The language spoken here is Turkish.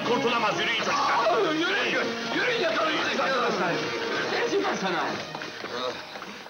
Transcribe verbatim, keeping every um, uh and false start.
elimden kurtulamaz, yürüyün çocuklar! Yürü, yürü, yürü yakalayın arkadaşlar! Dedim ben sana!